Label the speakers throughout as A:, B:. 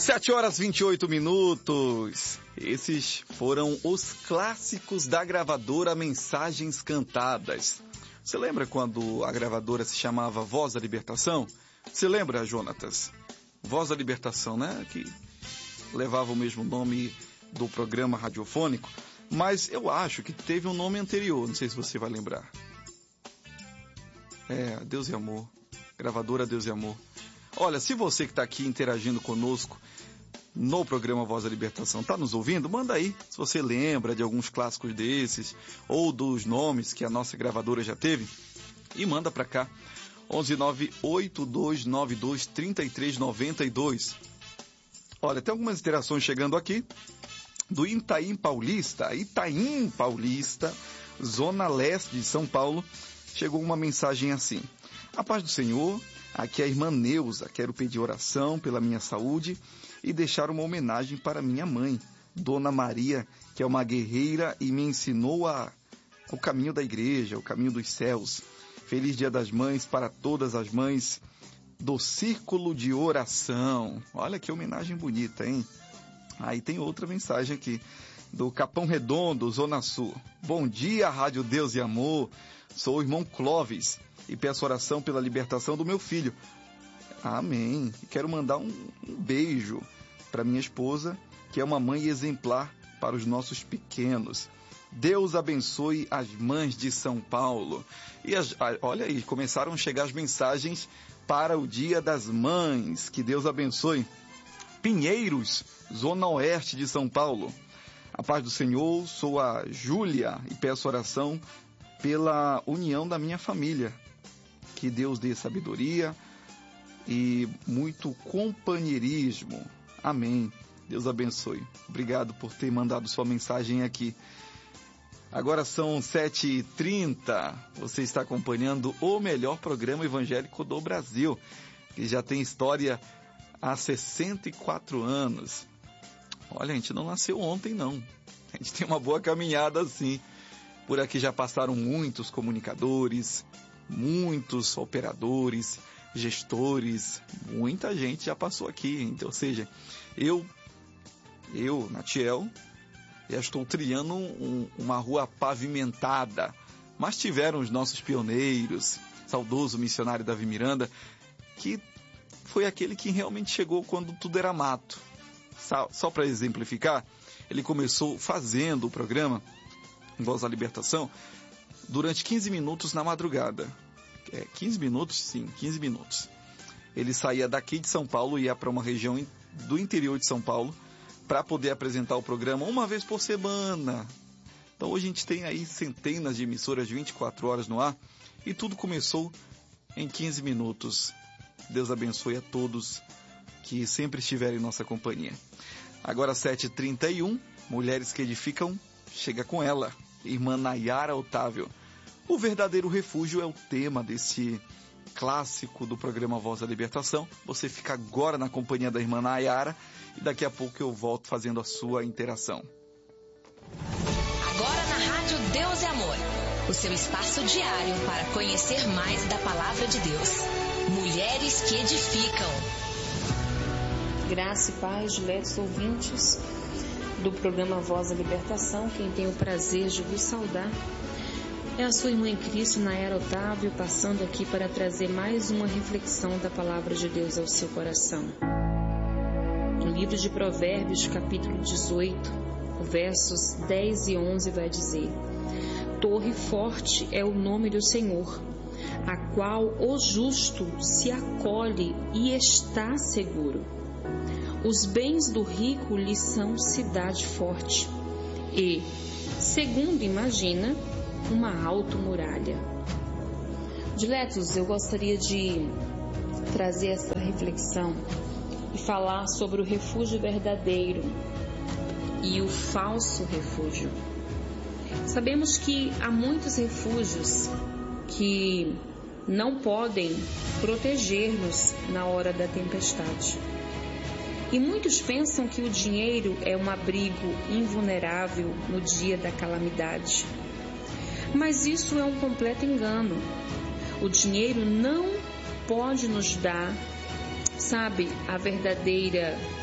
A: 7h28. Esses foram os clássicos da gravadora Mensagens Cantadas. Você lembra quando a gravadora se chamava Voz da Libertação? Você lembra, Jonatas? Voz da Libertação, né? Que levava o mesmo nome do programa radiofônico. Mas eu acho que teve um nome anterior, não sei se você vai lembrar. Deus e Amor. Gravadora Deus e Amor. Olha, se você que está aqui interagindo conosco no programa Voz da Libertação está nos ouvindo, manda aí, se você lembra de alguns clássicos desses, ou dos nomes que a nossa gravadora já teve, e manda para cá, 11982923392. Olha, tem algumas interações chegando aqui, do Itaim Paulista, Zona Leste de São Paulo, chegou uma mensagem assim: a paz do Senhor. Aqui é a irmã Neuza, quero pedir oração pela minha saúde e deixar uma homenagem para minha mãe, Dona Maria, que é uma guerreira e me ensinou o caminho da igreja, o caminho dos céus. Feliz Dia das Mães para todas as mães do Círculo de Oração. Olha que homenagem bonita, hein? Aí tem outra mensagem aqui, do Capão Redondo, Zona Sul. Bom dia, Rádio Deus e Amor. Sou o irmão Clóvis e peço oração pela libertação do meu filho. Amém. E quero mandar um beijo para minha esposa, que é uma mãe exemplar para os nossos pequenos. Deus abençoe as mães de São Paulo. E olha aí, começaram a chegar as mensagens para o Dia das Mães. Que Deus abençoe. Pinheiros, Zona Oeste de São Paulo. A paz do Senhor, sou a Júlia e peço oração pela união da minha família. Que Deus dê sabedoria e muito companheirismo. Amém. Deus abençoe. Obrigado por ter mandado sua mensagem aqui. Agora são 7h30. Você está acompanhando o melhor programa evangélico do Brasil, que já tem história há 64 anos. Olha, a gente não nasceu ontem, não. A gente tem uma boa caminhada assim. Por aqui já passaram muitos comunicadores, muitos operadores, gestores, muita gente já passou aqui. Então, ou seja, eu, Natiel, já estou trilhando uma rua pavimentada, mas tiveram os nossos pioneiros, saudoso missionário Davi Miranda, que foi aquele que realmente chegou quando tudo era mato. Só para exemplificar, ele começou fazendo o programa Voz da Libertação durante 15 minutos na madrugada. 15 minutos? Sim, 15 minutos. Ele saía daqui de São Paulo e ia para uma região do interior de São Paulo para poder apresentar o programa uma vez por semana. Então hoje a gente tem aí centenas de emissoras de 24 horas no ar e tudo começou em 15 minutos. Deus abençoe a todos que sempre estiverem em nossa companhia. Agora 7h31, Mulheres que Edificam, chega com ela, irmã Nayara Otávio. O verdadeiro refúgio é o tema desse clássico do programa Voz da Libertação. Você fica agora na companhia da irmã Nayara e daqui a pouco eu volto fazendo a sua interação.
B: Agora na Rádio Deus e Amor, o seu espaço diário para conhecer mais da Palavra de Deus. Mulheres que Edificam.
C: Graça e paz, diletos ouvintes do programa Voz da Libertação. Quem tem o prazer de vos saudar é a sua irmã em Cristo, Nayara Otávio, passando aqui para trazer mais uma reflexão da Palavra de Deus ao seu coração. No livro de Provérbios, capítulo 18, versos 10 e 11, vai dizer: Torre forte é o nome do Senhor, a qual o justo se acolhe e está seguro. Os bens do rico lhe são cidade forte e, segundo imagina, uma alta muralha. Diletos, eu gostaria de trazer essa reflexão e falar sobre o refúgio verdadeiro e o falso refúgio. Sabemos que há muitos refúgios que não podem proteger-nos na hora da tempestade. E muitos pensam que o dinheiro é um abrigo invulnerável no dia da calamidade. Mas isso é um completo engano. O dinheiro não pode nos dar, a verdadeira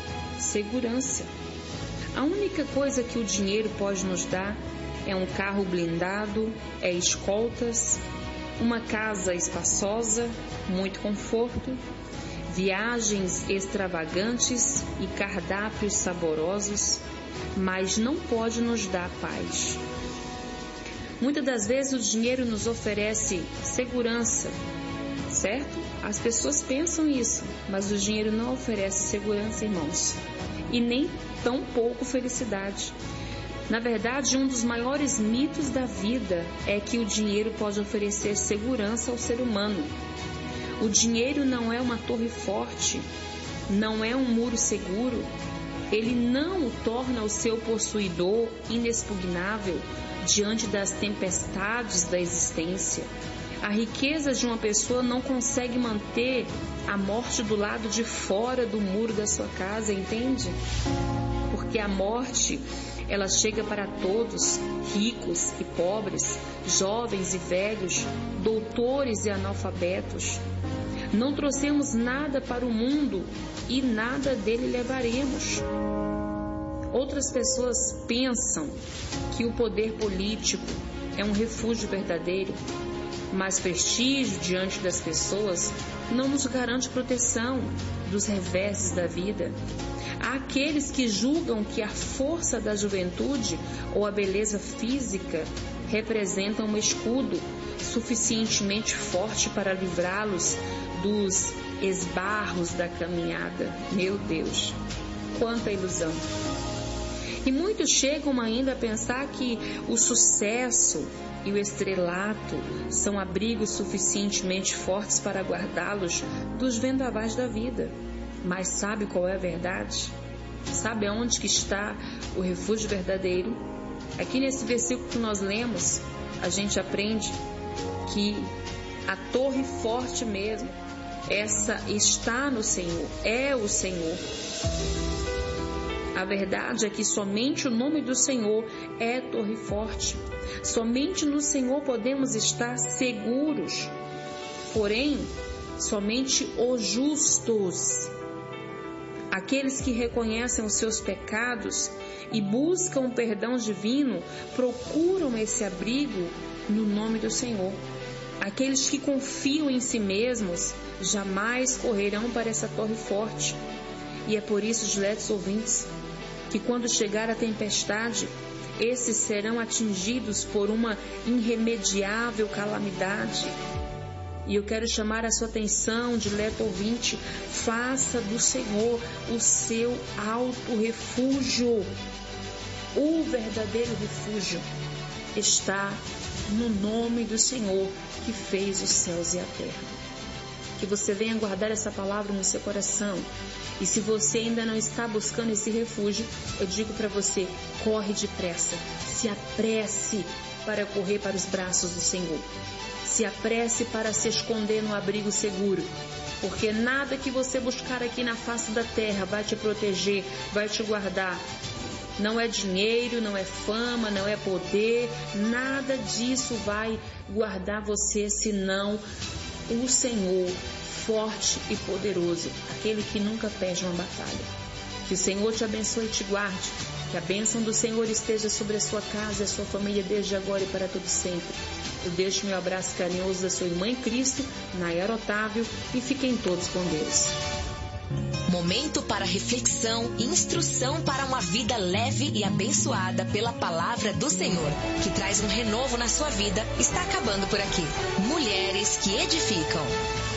C: segurança. A única coisa que o dinheiro pode nos dar é um carro blindado, é escoltas, uma casa espaçosa, muito conforto, viagens extravagantes e cardápios saborosos, mas não pode nos dar paz. Muitas das vezes o dinheiro nos oferece segurança, certo? As pessoas pensam isso, mas o dinheiro não oferece segurança, irmãos, e nem tão pouco felicidade. Na verdade, um dos maiores mitos da vida é que o dinheiro pode oferecer segurança ao ser humano. O dinheiro não é uma torre forte, não é um muro seguro. Ele não o torna o seu possuidor inexpugnável diante das tempestades da existência. A riqueza de uma pessoa não consegue manter a morte do lado de fora do muro da sua casa, entende? Porque a morte, ela chega para todos, ricos e pobres, jovens e velhos, doutores e analfabetos. Não trouxemos nada para o mundo e nada dele levaremos. Outras pessoas pensam que o poder político é um refúgio verdadeiro, mas prestígio diante das pessoas não nos garante proteção dos reveses da vida. Há aqueles que julgam que a força da juventude ou a beleza física representam um escudo suficientemente forte para livrá-los dos esbarros da caminhada. Meu Deus, quanta ilusão! E muitos chegam ainda a pensar que o sucesso e o estrelato são abrigos suficientemente fortes para guardá-los dos vendavais da vida. Mas sabe qual é a verdade? Sabe aonde que está o refúgio verdadeiro? Aqui nesse versículo que nós lemos, a gente aprende que a torre forte mesmo, essa está no Senhor, é o Senhor. A verdade é que somente o nome do Senhor é torre forte. Somente no Senhor podemos estar seguros. Porém, somente os justos, aqueles que reconhecem os seus pecados e buscam o perdão divino, procuram esse abrigo no nome do Senhor. Aqueles que confiam em si mesmos jamais correrão para essa torre forte. E é por isso, diletos ouvintes, que quando chegar a tempestade, esses serão atingidos por uma irremediável calamidade. E eu quero chamar a sua atenção, dileto ouvinte, faça do Senhor o seu alto refúgio. O verdadeiro refúgio está no nome do Senhor que fez os céus e a terra. Que você venha guardar essa palavra no seu coração. E se você ainda não está buscando esse refúgio, eu digo para você, corre depressa, se apresse para correr para os braços do Senhor. Se apresse para se esconder no abrigo seguro, porque nada que você buscar aqui na face da terra vai te proteger, vai te guardar. Não é dinheiro, não é fama, não é poder, nada disso vai guardar você, senão o Senhor forte e poderoso, aquele que nunca perde uma batalha. Que o Senhor te abençoe e te guarde, que a bênção do Senhor esteja sobre a sua casa e a sua família desde agora e para todo sempre. Eu deixo meu abraço carinhoso da sua irmã em Cristo, Nayara Otávio, e fiquem todos com Deus.
B: Momento para reflexão e instrução para uma vida leve e abençoada pela palavra do Senhor, que traz um renovo na sua vida, está acabando por aqui. Mulheres que edificam.